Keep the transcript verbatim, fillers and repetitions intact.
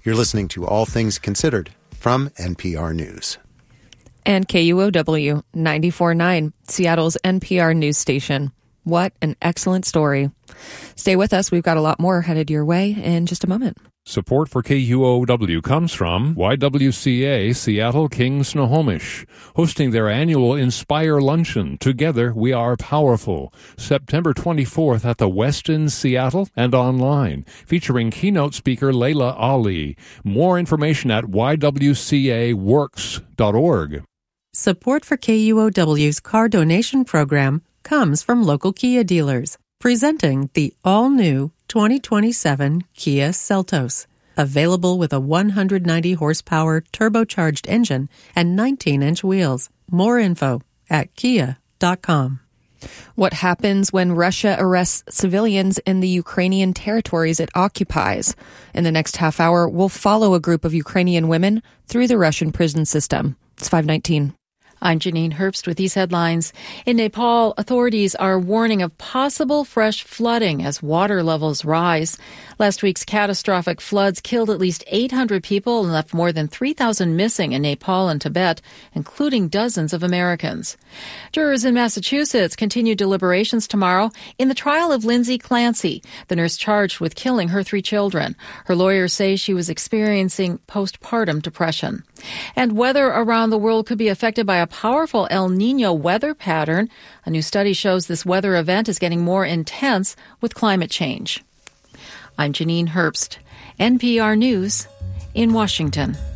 You're listening to All Things Considered from N P R News. And K U O W ninety-four point nine, Seattle's N P R news station. What an excellent story. Stay with us. We've got a lot more headed your way in just a moment. Support for K U O W comes from Y W C A Seattle King Snohomish, hosting their annual Inspire Luncheon, Together We Are Powerful, September twenty-fourth at the Westin Seattle and online, featuring keynote speaker Layla Ali. More information at y w c a works dot org. Support for K U O W's car donation program comes from local Kia dealers, presenting the all-new twenty twenty-seven Kia Seltos, available with a one hundred ninety horsepower turbocharged engine and nineteen inch wheels. More info at kia dot com. What happens when Russia arrests civilians in the Ukrainian territories it occupies? In the next half hour, we'll follow a group of Ukrainian women through the Russian prison system. It's five nineteen. I'm Janine Herbst with these headlines. In Nepal, authorities are warning of possible fresh flooding as water levels rise. Last week's catastrophic floods killed at least eight hundred people and left more than three thousand missing in Nepal and Tibet, including dozens of Americans. Jurors in Massachusetts continue deliberations tomorrow in the trial of Lindsay Clancy, the nurse charged with killing her three children. Her lawyers say she was experiencing postpartum depression. And weather around the world could be affected by a powerful El Niño weather pattern. A new study shows this weather event is getting more intense with climate change. I'm Janine Herbst, N P R News in Washington.